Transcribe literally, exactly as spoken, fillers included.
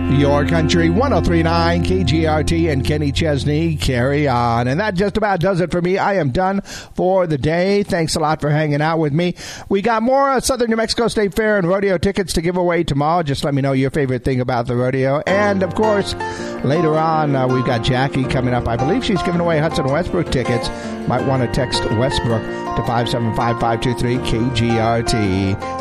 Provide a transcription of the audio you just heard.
Your Country, one oh three point nine K G R T, and Kenny Chesney, carry on. And that just about does it for me. I am done for the day. Thanks a lot for hanging out with me. We got more Southern New Mexico State Fair and rodeo tickets to give away tomorrow. Just let me know your favorite thing about the rodeo. And, of course, later on, uh, we've got Jackie coming up. I believe she's giving away Hudson Westbrook tickets. Might want to text Westbrook to five seven five, five two three K G R T.